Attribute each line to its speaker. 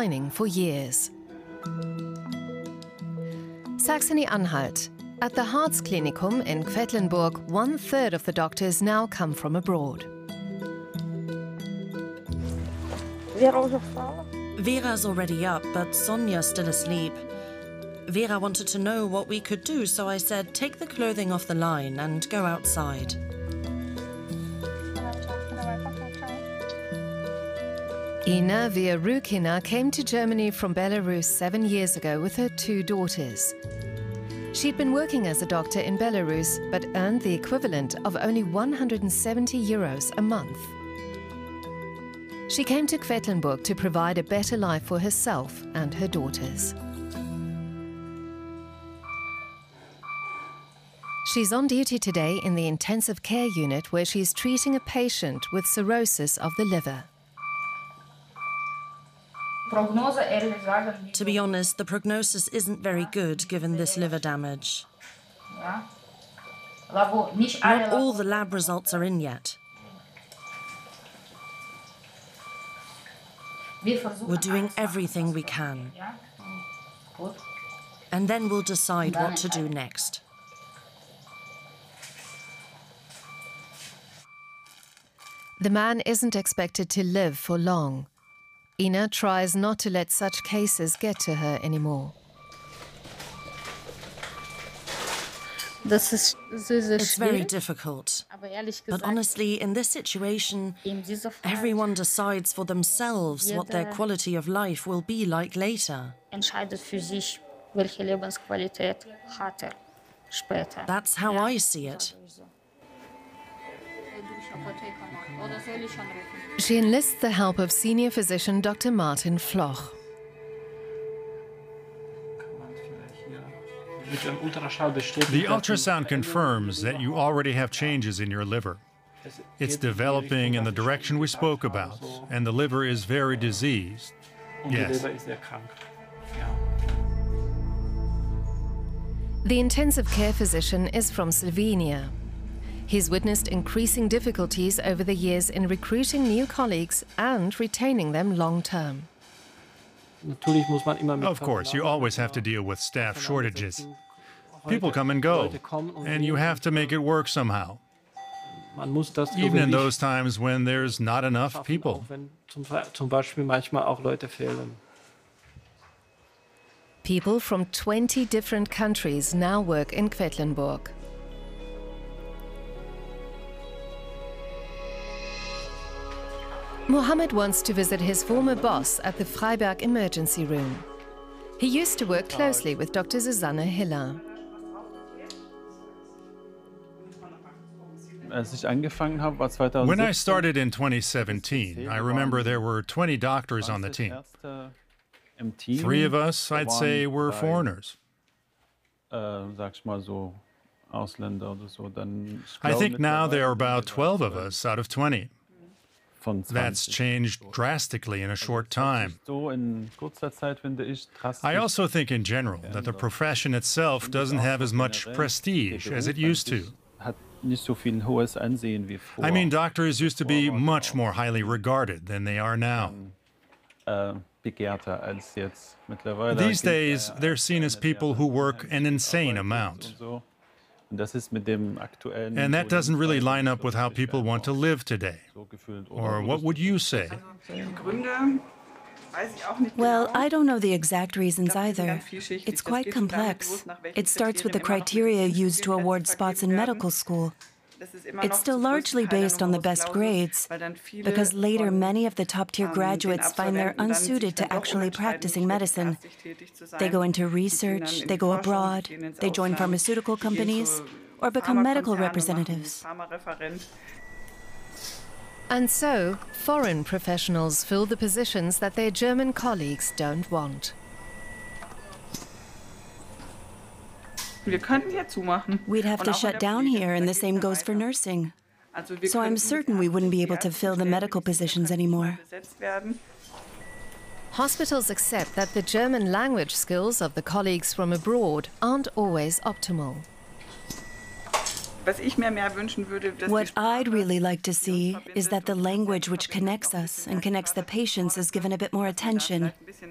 Speaker 1: declining for years. Saxony-Anhalt. At the Harzklinikum in Quedlinburg, 1/3 of the doctors now come from abroad.
Speaker 2: Vera's already up, but Sonia's still asleep. Vera wanted to know what we could do, so I said, take the clothing off the line and go outside.
Speaker 1: Ina Viarukina came to Germany from Belarus 7 years ago with her 2 daughters. She'd been working as a doctor in Belarus, but earned the equivalent of only 170 euros a month. She came to Quedlinburg to provide a better life for herself and her daughters. She's on duty today in the intensive care unit where she's treating a patient with cirrhosis of the liver.
Speaker 2: To be honest, the prognosis isn't very good given this liver damage. Not all the lab results are in yet. We're doing everything we can. And then we'll decide what to do next.
Speaker 1: The man isn't expected to live for long. Ina tries not to let such cases get to her anymore.
Speaker 2: It's very difficult. But honestly, in this situation, everyone decides for themselves what their quality of life will be like later. That's how I see it.
Speaker 1: She enlists the help of senior physician Dr. Martin Floch.
Speaker 3: The ultrasound confirms that you already have changes in your liver. It's developing in the direction we spoke about, and the liver is very diseased. Yes.
Speaker 1: The intensive care physician is from Slovenia. He's witnessed increasing difficulties over the years in recruiting new colleagues and retaining them long-term.
Speaker 3: Of course, you always have to deal with staff shortages. People come and go, and you have to make it work somehow. Even in those times when there's not enough people.
Speaker 1: People from 20 different countries now work in Quedlinburg. Mohammed wants to visit his former boss at the Freiberg emergency room. He used to work closely with Dr. Susanne Hiller.
Speaker 3: When I started in 2017, I remember there were 20 doctors on the team. 3 of us, I'd say, were foreigners. I think now there are about 12 of us out of 20. That's changed drastically in a short time. I also think in general that the profession itself doesn't have as much prestige as it used to. I mean, doctors used to be much more highly regarded than they are now. These days, they're seen as people who work an insane amount. And that doesn't really line up with how people want to live today. Or what would you say?
Speaker 4: Well, I don't know the exact reasons either. It's quite complex. It starts with the criteria used to award spots in medical school. It's still largely based on the best grades, because later many of the top-tier graduates find they're unsuited to actually practicing medicine. They go into research, they go abroad, they join pharmaceutical companies, or become medical representatives.
Speaker 1: And so, foreign professionals fill the positions that their German colleagues don't want.
Speaker 4: We'd have to shut down here, and the same goes for nursing. So I'm certain we wouldn't be able to fill the medical positions anymore.
Speaker 1: Hospitals accept that the German language skills of the colleagues from abroad aren't always optimal.
Speaker 4: What I'd really like to see is that the language which connects us and connects the patients is given a bit more attention.